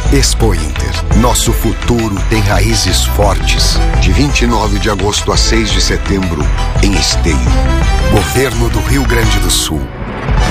Expo Inter. Nosso futuro tem raízes fortes. De 29 de agosto a 6 de setembro, em Esteio. Governo do Rio Grande do Sul.